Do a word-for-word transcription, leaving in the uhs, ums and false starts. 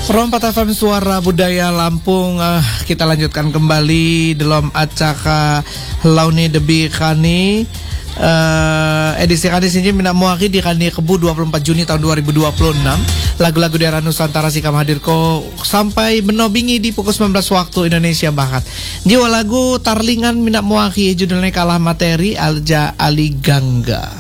Perompat F M Suara Budaya Lampung, uh, kita lanjutkan kembali dalam acaka Launi Debi Kani uh, edisi kani sinji mina muaki di kani kebu dua puluh empat Juni tahun dua ribu dua puluh enam. Lagu-lagu daerah Nusantara sikam hadirko sampai menobingi di pukul sembilan belas waktu Indonesia Barat. Jiwa lagu Tarlingan mina muaki judulnya Kalah Materi Alja Ali Gangga.